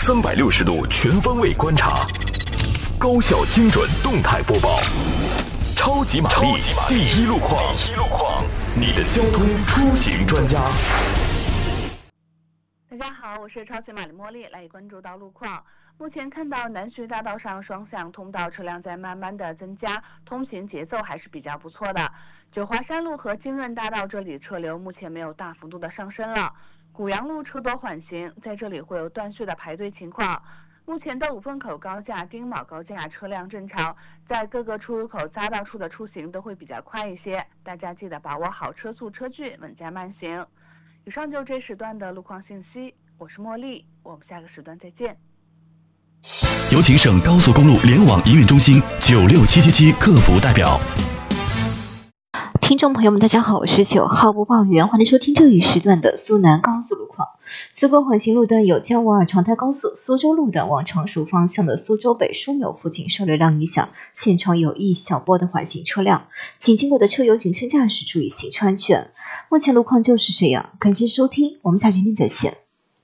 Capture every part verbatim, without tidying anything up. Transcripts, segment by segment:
三百六十度全方位观察，高效精准动态播报，超级玛丽第一路况，你的交通出行专家。 大家好，我是超级玛丽茉莉，来关注到路况。目前看到南徐大道上双向通道车辆在慢慢的增加，通行节奏还是比较不错的。九华山路和金润大道这里车流目前没有大幅度的上升了。古阳路车多缓行，在这里会有断续的排队情况。目前的五凤口高架、丁卯高架车辆正常，在各个出入口匝道处的出行都会比较快一些，大家记得把握好车速车距，稳加慢行。以上就这时段的路况信息，我是茉莉，我们下个时段再见。 有请省高速公路联网营运中心九六七七七客服代表。 听众朋友们，大家好，我是九号播报员，欢迎收听这一时段的苏南高速路况。此刻缓行路段有江원长泰高速苏州路段往常熟方向的苏州北枢纽附近受流量影响，现场有一小波的缓行车辆，请经过的车友谨慎驾驶，注意行车安全。目前路况就是这样，感谢收听，我们下期节目再见。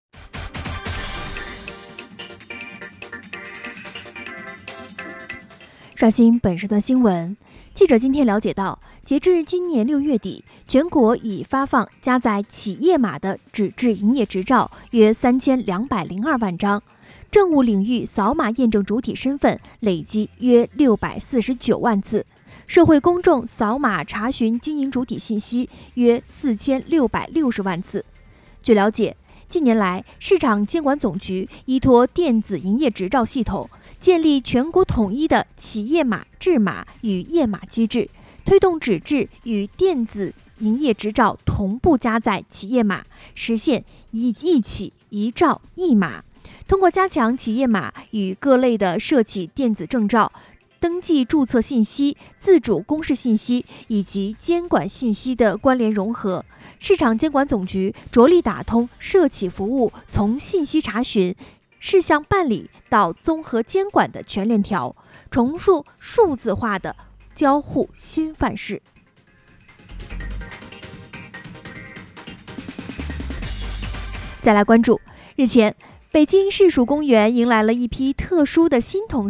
刷新本时段新闻，记者今天了解到，截至今年六月底，全国已发放加载企业码的纸质营业执照约三千两百零二万张，政务领域扫码验证主体身份累计约六百四十九万次，社会公众扫码查询经营主体信息约四千六百六十万次。据了解，近年来，市场监管总局依托电子营业执照系统，建立全国统一的企业码、制码与验码机制，推动纸质与电子营业执照同步加载企业码，实现一一企一照一码。通过加强企业码与各类的涉企电子证照、登记注册信息、自主公示信息以及监管信息的关联融合，市场监管总局着力打通涉企服务从信息查询、事项办理到综合监管的全链条，重塑数字化的交互新范式。再来关注，日前，北京市属公园迎来了一批特殊的新同